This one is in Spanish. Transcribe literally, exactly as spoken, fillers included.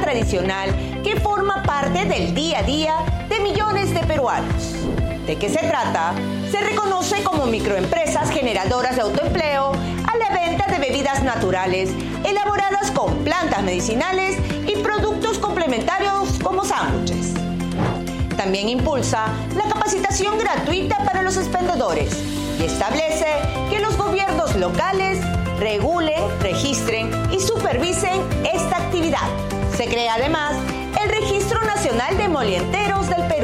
tradicional que forma parte del día a día de millones de peruanos. ¿De qué se trata? Se reconoce como microempresas generadoras de autoempleo a la venta de bebidas naturales elaboradas con plantas medicinales y productos complementarios como sándwiches. También impulsa la capacitación gratuita para los expendedores y establece que los gobiernos locales regulen, registren y supervisen esta actividad. Se crea además el Registro Nacional de Molienteros del Perú.